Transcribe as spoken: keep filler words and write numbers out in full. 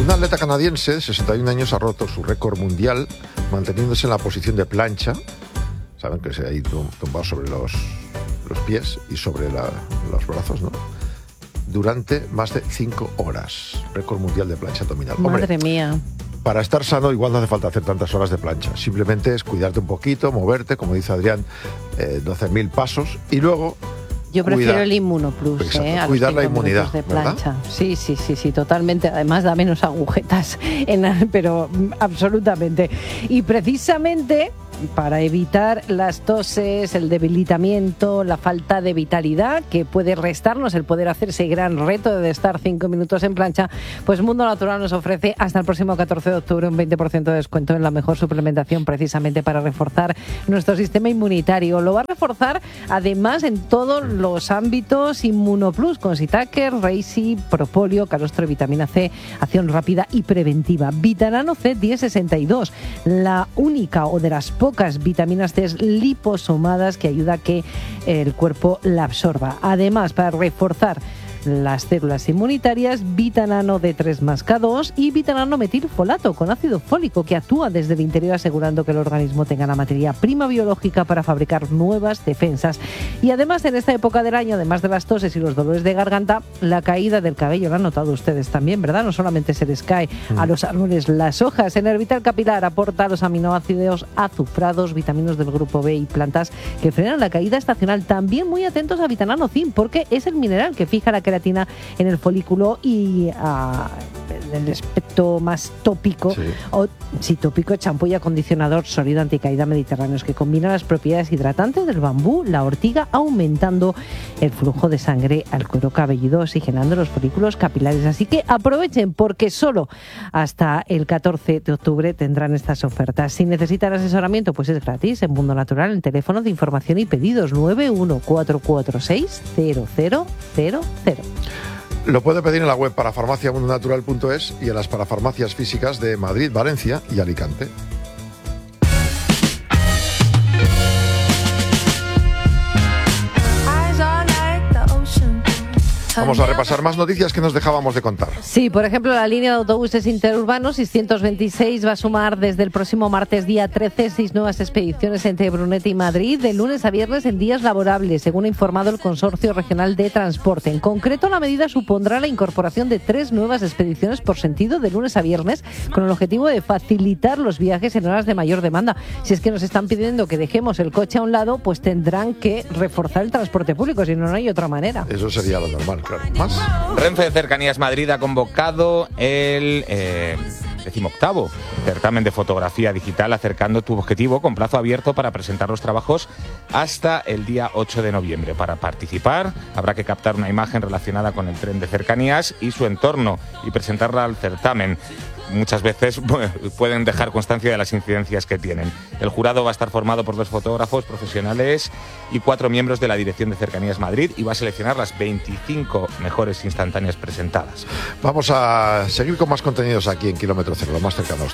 Una atleta canadiense de sesenta y un años ha roto su récord mundial manteniéndose en la posición de plancha. Saben que se ha ido tumbado sobre los, los pies y sobre la, los brazos, ¿no? Durante más de cinco horas. Récord mundial de plancha abdominal. Madre Hombre, mía. Para estar sano igual no hace falta hacer tantas horas de plancha. Simplemente es cuidarte un poquito, moverte, como dice Adrián, eh, doce mil pasos y luego... Yo prefiero Cuida, el Inmunoplus, exacto, ¿eh? A cuidar los la cinco inmunidad, minutos de plancha. ¿verdad? Sí, sí, sí, sí, totalmente. Además da menos agujetas, en, pero absolutamente. Y precisamente para evitar las toses, el debilitamiento, la falta de vitalidad que puede restarnos el poder hacer ese gran reto de estar cinco minutos en plancha, pues Mundo Natural nos ofrece hasta el próximo catorce de octubre un veinte por ciento de descuento en la mejor suplementación precisamente para reforzar nuestro sistema inmunitario. Lo va a reforzar además en todos los ámbitos Inmunoplus con Sitaker, Reishi, Propóleo, calostro y vitamina C, acción rápida y preventiva. Vitanano C diez sesenta y dos, la única o de las pocas vitaminas C liposomadas que ayuda a que el cuerpo la absorba. Además, para reforzar las células inmunitarias, Vitanano D tres más K dos y Vitanano metilfolato con ácido fólico que actúa desde el interior asegurando que el organismo tenga la materia prima biológica para fabricar nuevas defensas. Y además en esta época del año, además de las toses y los dolores de garganta, la caída del cabello, lo han notado ustedes también, ¿verdad? No solamente se les cae mm. a los árboles las hojas. En Hervital Capilar aporta los aminoácidos azufrados, vitaminas del grupo B y plantas que frenan la caída estacional. También muy atentos a Vitanano Zinc porque es el mineral que fija la queratina en el folículo y uh, el aspecto más tópico, sí. o sí, tópico, champú y acondicionador sólido anticaída mediterráneos que combina las propiedades hidratantes del bambú, la ortiga, aumentando el flujo de sangre al cuero cabelludo, oxigenando los folículos capilares. Así que aprovechen porque solo hasta el catorce de octubre tendrán estas ofertas. Si necesitan asesoramiento, pues es gratis en Mundo Natural, en teléfono de información y pedidos nueve uno cuatro cuatro seis cero cero cero cero. Lo puede pedir en la web parafarmacia mundo natural punto es y en las parafarmacias físicas de Madrid, Valencia y Alicante. Vamos a repasar más noticias que nos dejábamos de contar. Sí, por ejemplo, la línea de autobuses interurbanos seiscientos veintiséis va a sumar desde el próximo martes día trece seis nuevas expediciones entre Brunete y Madrid de lunes a viernes en días laborables, según ha informado el Consorcio Regional de Transporte. En concreto, la medida supondrá la incorporación de tres nuevas expediciones por sentido de lunes a viernes con el objetivo de facilitar los viajes en horas de mayor demanda. Si es que nos están pidiendo que dejemos el coche a un lado, pues tendrán que reforzar el transporte público, si no, no hay otra manera. Eso sería lo normal. Claro. ¿Más? Renfe de Cercanías Madrid ha convocado el eh, decimoctavo certamen de fotografía digital Acercando tu objetivo con plazo abierto para presentar los trabajos hasta el día ocho de noviembre. Para participar habrá que captar una imagen relacionada con el tren de cercanías y su entorno y presentarla al certamen. Muchas veces pueden dejar constancia de las incidencias que tienen. El jurado va a estar formado por dos fotógrafos profesionales y cuatro miembros de la Dirección de Cercanías Madrid y va a seleccionar las veinticinco mejores instantáneas presentadas. Vamos a seguir con más contenidos aquí en Kilómetro Cero, lo más cercano a usted.